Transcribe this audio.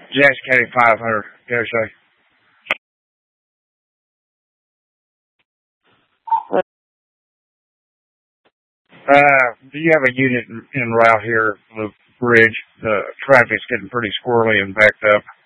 Jackson County 500. Go, say. Do you have a unit en route here, the bridge? The traffic's getting pretty squirrely and backed up.